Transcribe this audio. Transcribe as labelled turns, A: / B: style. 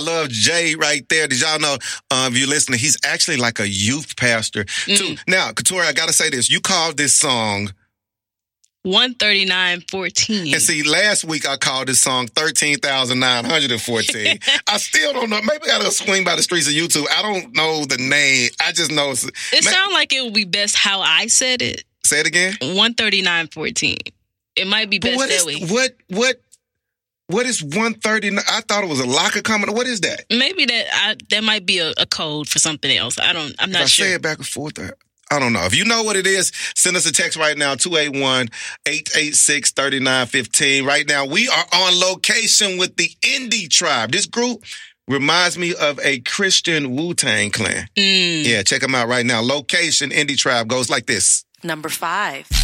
A: love Jay right there. Did y'all know, if you're listening, he's actually like a youth pastor too. Now, Katori, I gotta say this. You called this song
B: 139:14.
A: And see, last week I called this song 13,914. I still don't know. Maybe I gotta swing by the streets of YouTube. I don't know the name. I just know it
B: sounds like it would be best how I said it.
A: Say it again.
B: 139:14. It might be best that way.
A: What is 139? I thought it was a locker comment. What is that?
B: Maybe that might be a code for something else. I'm not sure.
A: I say it back and forth. I don't know. If you know what it is, send us a text right now, 281-886-3915. Right now, we are on location with the Indie Tribe. This group reminds me of a Christian Wu-Tang Clan. Yeah, check them out right now. Location, Indie Tribe goes like this.
C: Number 5.